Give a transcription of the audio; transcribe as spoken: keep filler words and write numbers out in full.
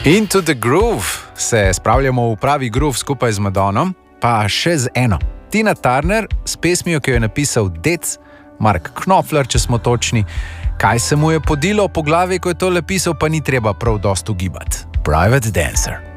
Into the Groove se spravljamo v pravi groove skupaj z Madono, pa še z eno. Tina Turner s pesmijo, ki jo je napisal dec, Mark Knopfler, če smo točni. Kaj se mu je podilo po glavi, ko je to pisal, pa ni treba prav dost ugibati. Private Dancer.